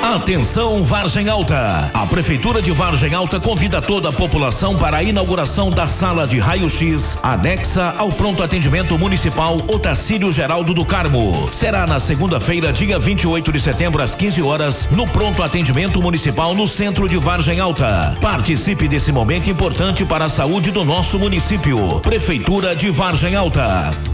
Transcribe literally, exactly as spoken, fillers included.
Atenção, Vargem Alta. A Prefeitura de Vargem Alta convida toda a população para a inauguração da sala de raio-x anexa ao pronto atendimento municipal Otacílio Geraldo do Carmo. Será na segunda-feira, dia vinte e oito de setembro, às quinze horas, no pronto atendimento municipal no centro de Vargem Alta. Participe desse momento importante para a saúde do nosso município. Prefeitura de Vargem Alta.